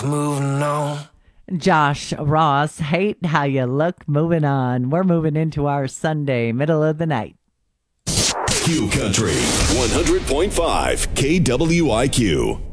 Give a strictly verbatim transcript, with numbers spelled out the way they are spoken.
Moving on. Josh Ross, hate how you look. Moving on. We're moving into our Sunday, middle of the night. Q Country one hundred point five K W I Q.